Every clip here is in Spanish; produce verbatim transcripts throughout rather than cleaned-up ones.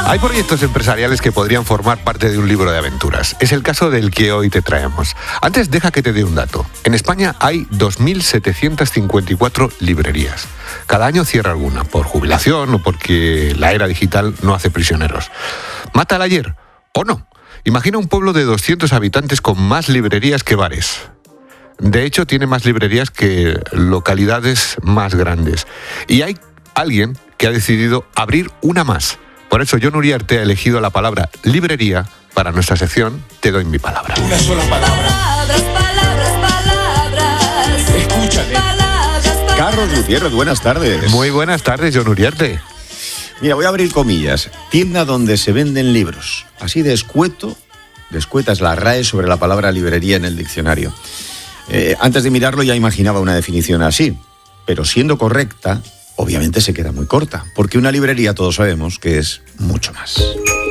Hay proyectos empresariales que podrían formar parte de un libro de aventuras. Es el caso del que hoy te traemos. Antes, deja que te dé un dato. En España hay dos mil setecientas cincuenta y cuatro librerías. Cada año cierra alguna, por jubilación o porque la era digital no hace prisioneros. ¿Mata el ayer o no? Imagina un pueblo de doscientos habitantes con más librerías que bares. De hecho, tiene más librerías que localidades más grandes. Y hay alguien que ha decidido abrir una más. Por eso Jon Uriarte ha elegido la palabra librería para nuestra sección Te doy mi palabra. Una sola palabra. Palabras, palabras, palabras. Escúchale. Palabras, palabras. Carlos Gutiérrez, buenas tardes. Muy buenas tardes, Jon Uriarte. Mira, voy a abrir comillas. Tienda donde se venden libros. Así de escueto, de escueta es la R A E sobre la palabra librería en el diccionario. Eh, antes de mirarlo ya imaginaba una definición así, pero siendo correcta, obviamente se queda muy corta, porque una librería todos sabemos que es mucho más.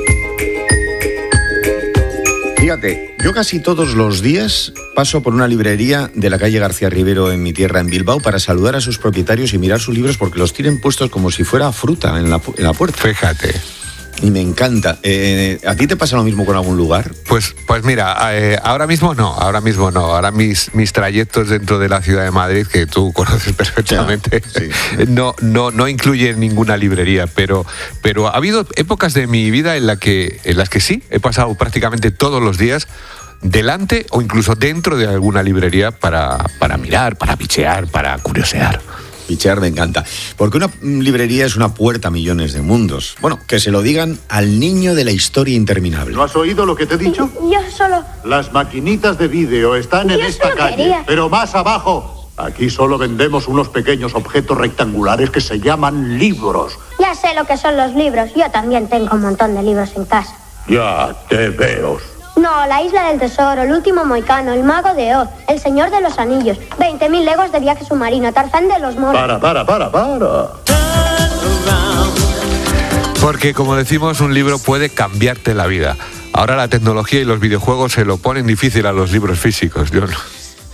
Fíjate, yo casi todos los días paso por una librería de la calle García Rivero en mi tierra, en Bilbao, para saludar a sus propietarios y mirar sus libros porque los tienen puestos como si fuera fruta en la, en la puerta. Fíjate. Y me encanta. Eh, ¿A ti te pasa lo mismo con algún lugar? Pues, pues mira, eh, ahora mismo no, ahora mismo no. Ahora mis, mis trayectos dentro de la ciudad de Madrid, que tú conoces perfectamente, sí, sí. no, no, no incluyen ninguna librería, pero, pero ha habido épocas de mi vida en, la que, en las que sí, he pasado prácticamente todos los días delante o incluso dentro de alguna librería para, para mirar, para bichear, para curiosear. Pichear me encanta, porque una librería es una puerta a millones de mundos. Bueno, que se lo digan al niño de la historia interminable. ¿No has oído lo que te he dicho? Yo solo... Las maquinitas de vídeo están en Yo esta solo calle, quería. pero más abajo. Aquí solo vendemos unos pequeños objetos rectangulares que se llaman libros. Ya sé lo que son los libros. Yo también tengo un montón de libros en casa. Ya te veo. No, La Isla del Tesoro, El Último Moicano, El Mago de Oz, El Señor de los Anillos, veinte mil legos de viaje submarino, Tarzán de los monos. Para, para, para, para. Porque, como decimos, un libro puede cambiarte la vida. Ahora la tecnología y los videojuegos se lo ponen difícil a los libros físicos, Jon.